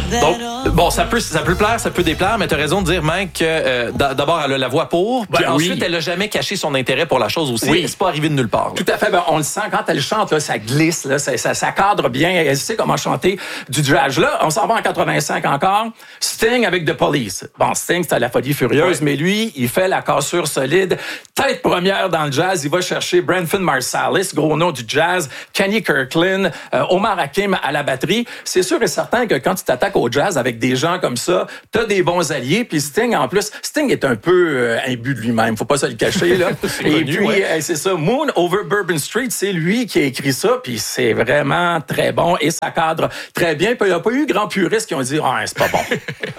Donc, bon, ça peut plaire, ça peut déplaire, mais tu as raison de dire, Mike, que d'abord, elle a la voix pour, puis ensuite, elle n'a jamais caché son intérêt pour la chose aussi. Oui. C'est pas arrivé de nulle part. Là. Tout à fait. Ben, on le sent quand elle chante, là, ça glisse, là, ça cadre bien. Elle sait comment chanter du jazz. Là, on s'en va en 85 encore. Sting avec The Police. Bon, Sting, c'était la folie furieuse, mais lui, il fait la cassure solide. Tête première dans le jazz, il va chercher Branford Marsalis, gros nom du jazz, Kenny Kirkland, Omar Hakim à la batterie. C'est sûr et certain que quand tu t'attaques au jazz avec des gens comme ça, t'as des bons alliés. Puis Sting, en plus, Sting est un peu imbu de lui-même, faut pas se le cacher, là. Et puis, c'est ça, Moon Over Bourbon Street, c'est lui qui a écrit ça, puis c'est vraiment très bon et ça cadre très bien. Puis il n'y a pas eu grand puriste qui ont dit « Ah, c'est pas bon ».